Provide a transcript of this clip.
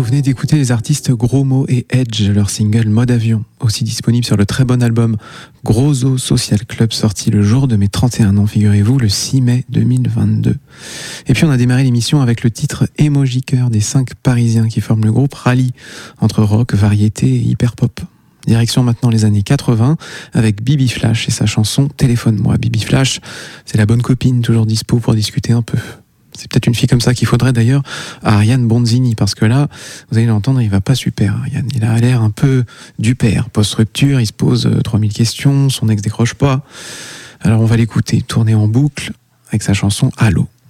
Vous venez d'écouter les artistes Gros Mo et Edge, leur single Mode Avion, aussi disponible sur le très bon album Gros O Social Club, sorti le jour de mes 31 ans, figurez-vous, le 6 mai 2022. Et puis on a démarré l'émission avec le titre Emoji Cœur des 5 Parisiens qui forment le groupe Rally, entre rock, variété et hyper-pop. Direction maintenant les années 80 avec Bibi Flash et sa chanson Téléphone-moi. Bibi Flash, c'est la bonne copine, toujours dispo pour discuter un peu. C'est peut-être une fille comme ça qu'il faudrait d'ailleurs à Ariane Bonzini, parce que là, vous allez l'entendre, il va pas super. Ariane, il a l'air un peu du père. Post-rupture, il se pose 3000 questions, son ex décroche pas. Alors on va l'écouter, tourner en boucle avec sa chanson Allô.